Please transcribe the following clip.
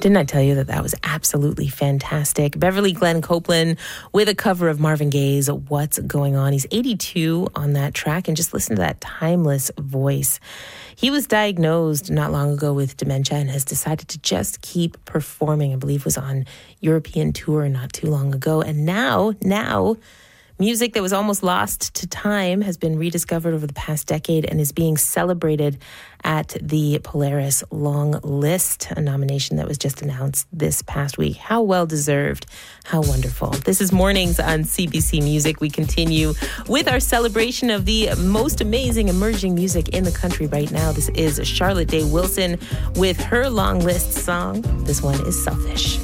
Didn't I tell you that was absolutely fantastic? Beverly Glenn Copeland with a cover of Marvin Gaye's What's Going On. He's 82 on that track, and just listen to that timeless voice. He was diagnosed not long ago with dementia and has decided to just keep performing. I believe was on European tour not too long ago. And now, music that was almost lost to time has been rediscovered over the past decade and is being celebrated at the Polaris Long List, a nomination that was just announced this past week. How well deserved. How wonderful. This is Mornings on CBC Music. We continue with our celebration of the most amazing emerging music in the country right now. This is Charlotte Day Wilson with her Long List song. This one is Selfish.